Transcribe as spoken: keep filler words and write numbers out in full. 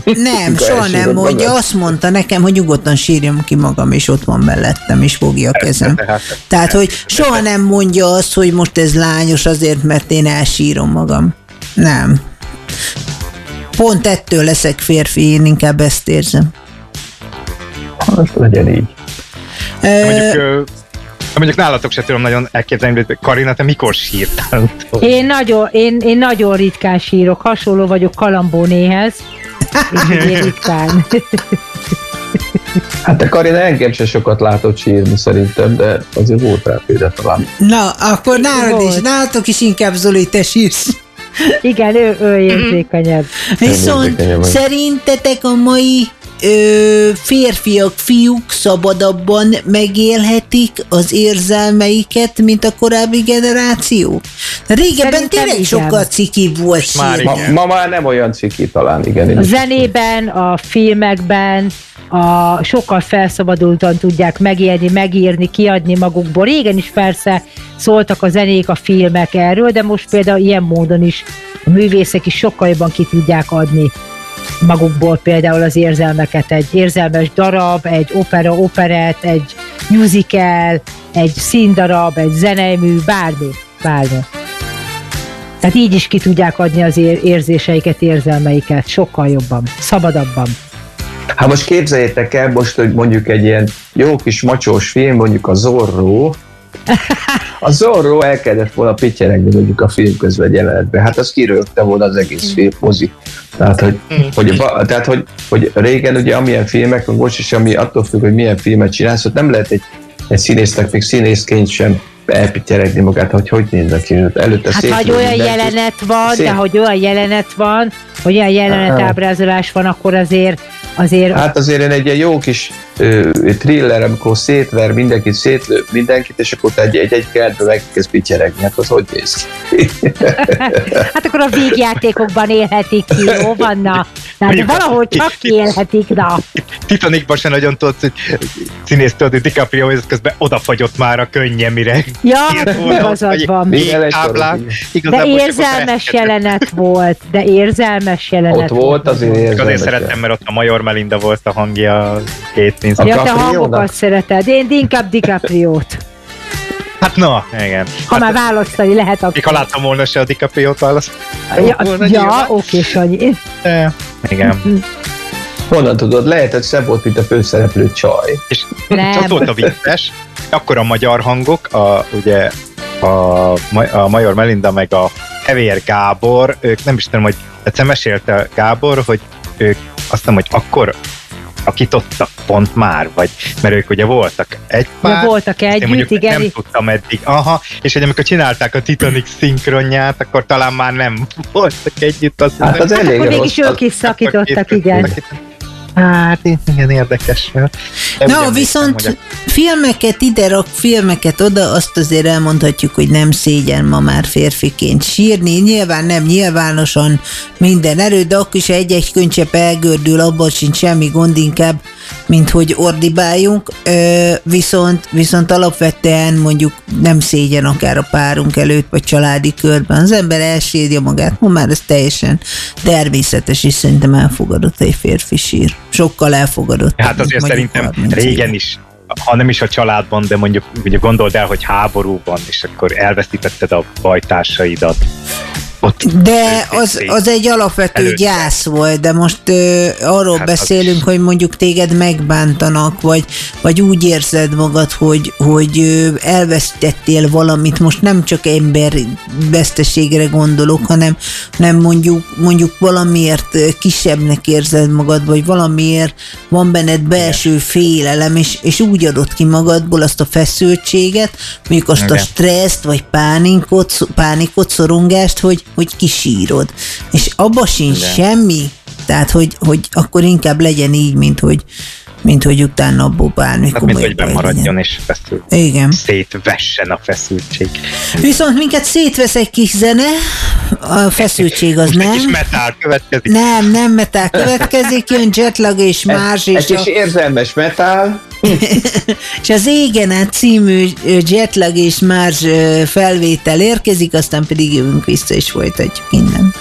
Nem, soha nem mondja, magad? Azt mondta nekem, hogy nyugodtan sírjam ki magam, és ott van mellettem, és fogja a kezem. Tehát, hogy soha nem mondja azt, hogy most ez lányos azért, mert én elsírom magam. Nem. Pont ettől leszek férfi, én inkább ezt érzem. Most legyen így. E... Mondjuk, mondjuk nálatok se tudom nagyon elképzelni, hogy Karina, te mikor sírtál? Én nagyon, én, én nagyon ritkán sírok, hasonló vagyok Kalambónéhez. Én ritkán. Hát a Karina engem se sokat látott sírni szerintem, de azért volt rá például talán. Na, akkor nálad is, nálatok is inkább Zoli, te sírsz. Igen, ő, ő érzékenyebb. Viszont érzékenyebb. Szerintetek a mai ö, férfiak, fiúk szabadabban megélhetik az érzelmeiket, mint a korábbi generáció? Régebben tényleg sokkal cikibb volt sírni. Ma, ma már nem olyan ciki talán, igen. A zenében, a filmekben, a sokkal felszabadultan tudják megélni, megírni, kiadni magukból. Régen is persze szóltak a zenék, a filmek erről, de most például ilyen módon is a művészek is sokkal jobban ki tudják adni magukból például az érzelmeket. Egy érzelmes darab, egy opera, operett, egy musical, egy színdarab, egy zenemű, bármi, bármi. Tehát így is ki tudják adni az érzéseiket, érzelmeiket, sokkal jobban, szabadabban. Hát most képzeljétek el most, hogy mondjuk egy ilyen jó kis macsós film, mondjuk a Zorro, a Zorro elkezdett volna pityeregni mondjuk a film közben egy jelenetben. Hát az kirögte volna az egész film, mozi. Tehát, hogy, hogy, tehát hogy, hogy régen ugye amilyen filmek, most is ami attól függ, hogy milyen filmet csinálsz, hogy nem lehet egy, egy színésznek még színészként sem elpityeregni magát, hogy hogy néznek ki. Előtte hát hogy olyan jelenet van, szép. De hogy olyan jelenet van, hogy olyan jelenet ábrázolás van, akkor azért Azért... Hát azért én egy ilyen jó kis ö, thriller, amikor szétver mindenkit, szétlő mindenkit, és akkor egy, egy, egy kertbe megkezd pityeregni, hát az hogy néz ki? Hát akkor a végjátékokban élhetik ki, jó vanna? Tehát valahol csak élhetik, na. Titanicban sem nagyon tudsz, hogy színész tudod, hogy DiCaprio közben odafagyott már a könnye, mire ja, igazad van. De érzelmes jelenet volt, de érzelmes jelenet ott volt. azért érzelmes. Azért szerettem, mert ott a Major Melinda volt a hangja a két Winslet. Ja, te hangokat szereted, én inkább DiCaprio-t. Hát na, igen. Ha hát, már választani lehet, akkor... Mikor láttam volna se a DiCaprio-t választ. Ja, ja oké, Sanyi. E, igen. Honnan tudod? Lehet, hogy szebb volt, mint a főszereplő csaj. És ott volt a vicces, akkor a magyar hangok, a, ugye a, a Major Melinda meg a Hevér Gábor, ők nem is tudom, hogy egyszer mesélte Gábor, hogy ők azt hiszem, hogy akkor akítottak pont már, vagy, mert ők ugye voltak egy pár. Ja, voltak együtt, igen. Nem tudtam eddig. Aha, és hogy amikor csinálták a Titanic szinkronját, akkor talán már nem voltak együtt. Azt hát az elég akkor mégis ők is szakítottak, igen. Hát, igen, érdekes. Na, viszont hogy... filmeket ide rak, filmeket oda, azt azért elmondhatjuk, hogy nem szégyen ma már férfiként sírni. Nyilván nem nyilvánosan minden erő, de akkor is egy-egy könycsepp elgördül, abban sincs semmi gond, inkább, mint hogy ordibáljunk. Viszont, viszont alapvetően mondjuk nem szégyen akár a párunk előtt, vagy családi körben. Az ember elsírja magát, ma már ez teljesen természetes, és szerintem elfogadott egy férfi sír. Sokkal elfogadott. Hát azért szerintem régen is, ha nem is a családban, de mondjuk ugye gondold el, hogy háborúban, és akkor elveszítetted a bajtársaidat. Ott de az, az egy alapvető előtte. Gyász volt, de most ö, arról hát beszélünk, hogy mondjuk téged megbántanak, vagy, vagy úgy érzed magad, hogy, hogy ö, elvesztettél valamit, most nem csak ember veszteségre gondolok, hanem, hanem mondjuk, mondjuk valamiért kisebbnek érzed magad, vagy valamiért van benned belső félelem, és, és úgy adod ki magadból azt a feszültséget, mondjuk azt okay. a stresszt, vagy pánikot, pánikot, szorongást, hogy hogy kisírod. És abba sincs igen. semmi, tehát, hogy, hogy akkor inkább legyen így, mint hogy, mint hogy utána abból bármikor. Hát, mint hogy bemaradjon és feszül. Igen. Szétvessen a feszültség. Viszont minket szétvesz egy kis zene, a feszültség az nem. Egy kis metál következik. Nem, nem metál következik, jön Jetlag és Mázs. Egy kis a... érzelmes metál. És az Égen át című Jetlag és Mázs felvétel érkezik, aztán pedig jövünk vissza és folytatjuk innen.